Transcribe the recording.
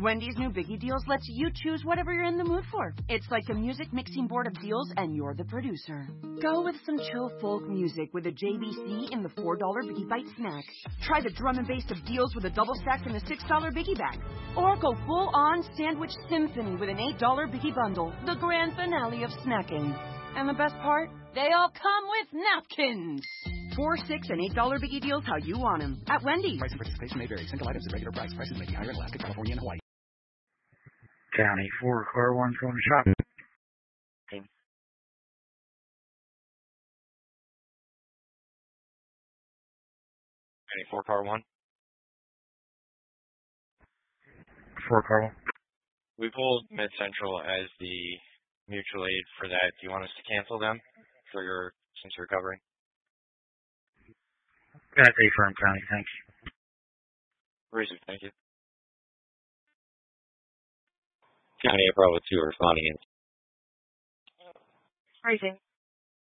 Wendy's new Biggie Deals lets you choose whatever you're in the mood for. It's like a music mixing board of deals, and you're the producer. Go with some chill folk music with a JBC in the $4 Biggie Bite snack. Try the drum and bass of deals with a double stack in the $6 Biggie bag. Or go full-on sandwich symphony with an $8 Biggie bundle, the grand finale of snacking. And the best part? They all come with napkins. $4, $6, and $8 Biggie Deals how you want them. At Wendy's. Price and participation may vary. Single items at regular price. Prices may be higher in Alaska, California, and Hawaii. County 4, car 1, going to shop. County 4, car 1. 4, car 1. We pulled Mid Central as the mutual aid for that. Do you want us to cancel them since you're covering? That's a firm county, thank you. Reason, thank you. County Bravo 2 responding in. Raising.